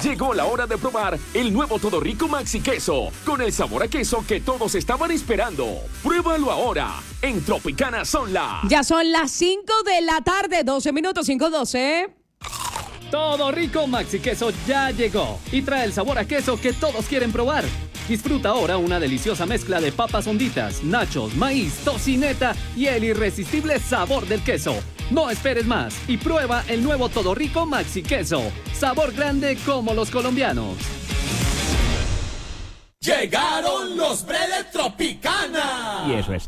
Llegó la hora de probar el nuevo Todo Rico Maxi Queso, con el sabor a queso que todos estaban esperando. Pruébalo ahora. En Tropicana son Ya son las 5 de la tarde, 12 minutos, 5:12. Todo Rico Maxi Queso ya llegó y trae el sabor a queso que todos quieren probar. Disfruta ahora una deliciosa mezcla de papas honditas, nachos, maíz, tocineta y el irresistible sabor del queso. No esperes más y prueba el nuevo Todo Rico Maxi Queso. Sabor grande como los colombianos. Llegaron los Bredes Tropicana. Y eso es